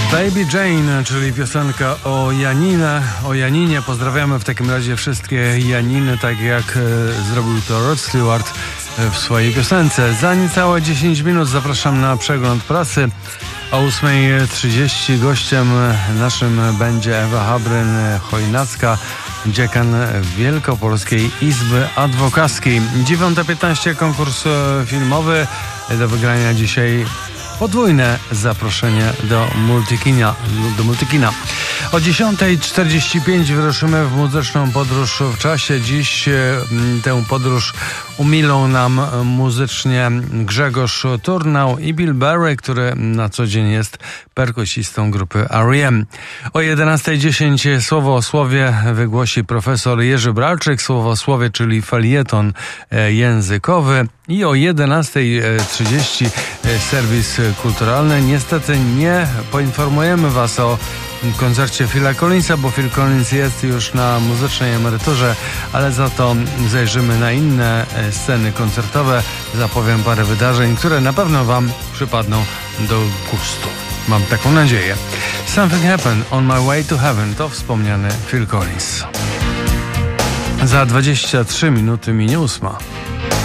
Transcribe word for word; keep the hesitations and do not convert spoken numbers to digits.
Baby Jane, czyli piosenka o Janinę, o Janinie. Pozdrawiamy w takim razie wszystkie Janiny, tak jak e, zrobił to Rod Stewart e, w swojej piosence. Za niecałe dziesięć minut zapraszam na przegląd prasy. O ósma trzydzieści gościem naszym będzie Ewa Habryn-Chojnacka, dziekan Wielkopolskiej Izby Adwokackiej. dziewiąta piętnaście konkurs filmowy. Do wygrania dzisiaj podwójne zaproszenie do Multikina. Do Multikina. O dziesiąta czterdzieści pięć wyruszymy w muzyczną podróż w czasie. Dziś tę podróż umilą nam muzycznie Grzegorz Turnał i Bill Berry, który na co dzień jest perkusistą grupy R E M. O jedenasta dziesięć słowo o słowie wygłosi profesor Jerzy Bralczyk. Słowo o słowie, czyli felieton językowy. I o jedenasta trzydzieści serwis kulturalny. Niestety nie poinformujemy Was o koncercie Phila Collinsa, bo Phil Collins jest już na muzycznej emeryturze, ale za to zajrzymy na inne sceny koncertowe. Zapowiem parę wydarzeń, które na pewno Wam przypadną do gustu. Mam taką nadzieję. Something Happened on My Way to Heaven to wspomniany Phil Collins. Za dwadzieścia trzy minuty minie ósma.